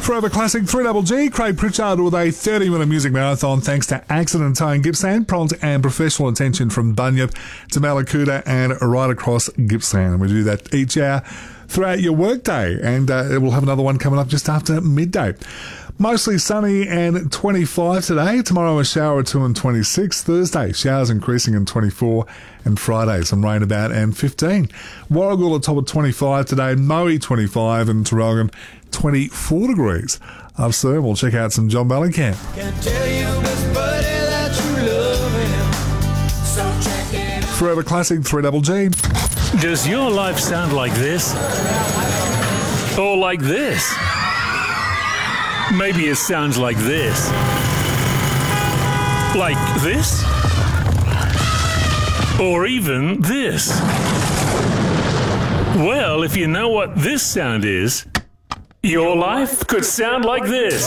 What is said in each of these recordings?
Forever Classic 3GG. Craig Pritchard with a 30-minute music marathon thanks to Accident Towing Gippsland. Prompt and professional attention from Bunyip to Malakuta and right across Gippsland. We do that each hour throughout your workday, and we'll have another one coming up just after midday. Mostly sunny and 25 today. Tomorrow a shower or two and 26. Thursday, showers increasing in 24. And Friday, some rain about and 15. Warragul at top of 25 today. Moe 25 and Traralgon 24 degrees. Up soon, we'll check out some John Mellencamp. Can't tell you, Miss Buddy, that you love him. So check it out. Forever Classic 3GG. Does your life sound like this? Or like this? Maybe it sounds like this. Like this? Or even this. Well, if you know what this sound is, your life could sound like this.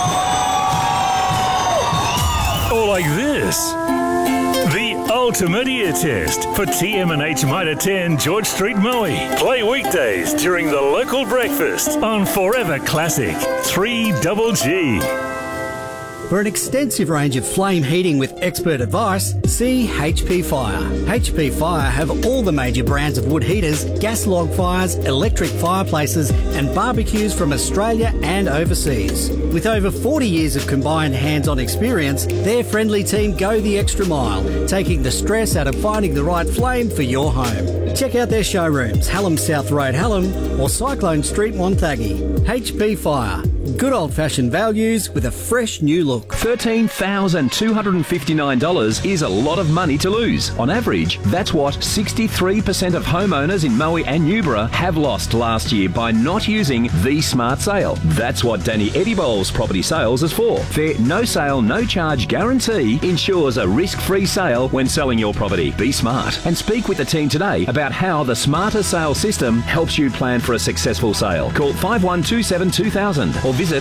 Or like this. The ultimate ear test for TM&H Mitre 10 George Street, Moe. Play weekdays during the local breakfast on Forever Classic 3GG. For an extensive range of flame heating with expert advice, see HP Fire. HP Fire have all the major brands of wood heaters, gas log fires, electric fireplaces and barbecues from Australia and overseas. With over 40 years of combined hands-on experience, their friendly team go the extra mile, taking the stress out of finding the right flame for your home. Check out their showrooms, Hallam South Road, Hallam or Cyclone Street, Wonthaggi. HP Fire. Good old-fashioned values with a fresh new look. $13,259 is a lot of money to lose. On average, that's what 63% of homeowners in Moe and Newborough have lost last year by not using the Smart Sale. That's what Danny Edibol's Property Sales is for. Their no sale, no charge guarantee ensures a risk-free sale when selling your property. Be smart and speak with the team today about how the Smarter Sale system helps you plan for a successful sale. Call 5127 2000 or visit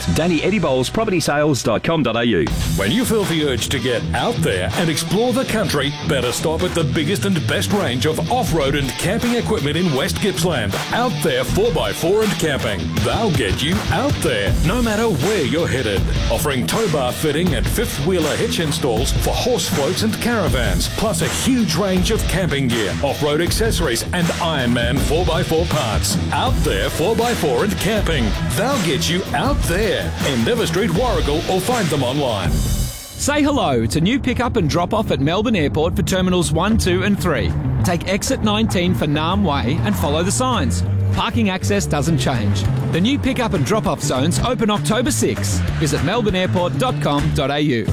DannyEdibolsPropertySales.com.au. When you feel the urge to get out there and explore the country, better stop at the biggest and best range of off-road and camping equipment in West Gippsland. Out There 4x4 and Camping. They'll get you out there, no matter where you're headed. Offering tow bar fitting and fifth-wheeler hitch installs for horse floats and caravans, plus a huge range of camping gear, off-road accessories and Ironman 4x4 parts. Out There 4x4 and Camping. They'll get you out there. Endeavour Street, Warragul, or find them online. Say hello to new pick-up and drop-off at Melbourne Airport for Terminals 1, 2 and 3. Take exit 19 for Naarm Way and follow the signs. Parking access doesn't change. The new pick-up and drop-off zones open October 6. Visit melbourneairport.com.au.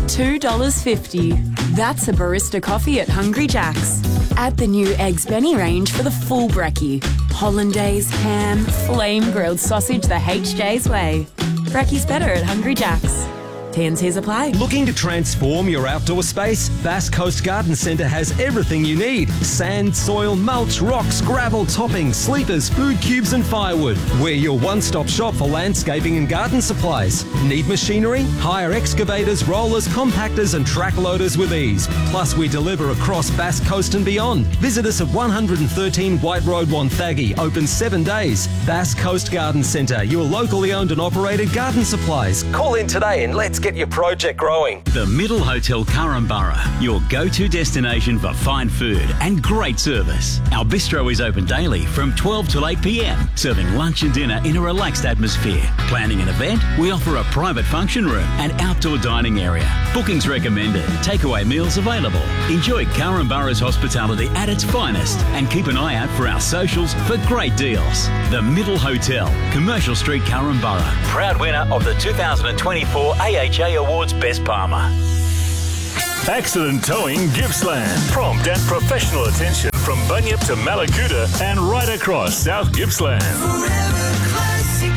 $2.50. That's a barista coffee at Hungry Jack's. Add the new Eggs Benny range for the full brekkie. Hollandaise, ham, flame-grilled sausage the HJ's way. Brekkie's better at Hungry Jack's. T&Cs apply. Looking to transform your outdoor space? Bass Coast Garden Centre has everything you need. Sand, soil, mulch, rocks, gravel, toppings, sleepers, food cubes and firewood. We're your one-stop shop for landscaping and garden supplies. Need machinery? Hire excavators, rollers, compactors and track loaders with ease. Plus we deliver across Bass Coast and beyond. Visit us at 113 White Road, Wonthaggi. Open 7 days. Bass Coast Garden Centre, your locally owned and operated garden supplies. Call in today and let's get your project growing. The Middle Hotel Currumbara, your go-to destination for fine food and great service. Our bistro is open daily from 12 till 8 p.m, serving lunch and dinner in a relaxed atmosphere. Planning an event, we offer a private function room and outdoor dining area. Bookings recommended, takeaway meals available. Enjoy Currumbara's hospitality at its finest and keep an eye out for our socials for great deals. The Middle Hotel, Commercial Street, Currumbara. Proud winner of the 2024 AHA Awards Best Palmer. Accident Towing Gippsland. Prompt and professional attention from Bunyip to Malakuta and right across South Gippsland. Forever Classic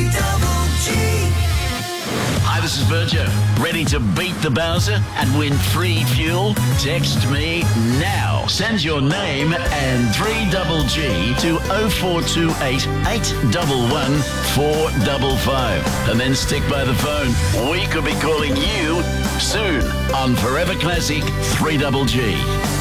3GG. Hi, this is Virgil. Ready to beat the Bowser and win free fuel? Text me now. Send your name and 3GG to 0428 811 455 and then stick by the phone. We could be calling you soon on Forever Classic 3GG.